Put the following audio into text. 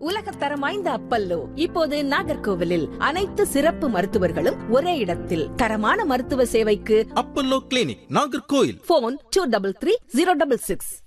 உலகத்தரம் வாய்ந்த அப்பல்லோ இப்போது நாகர்கோவிலில் அனைத்து சிறப்பு மருத்துவர்களும் ஒரே இடத்தில் தரமான மருத்துவ சேவைக்கு அப்பல்லோ கிளினிக் நாகர்கோவில். போன் 233066.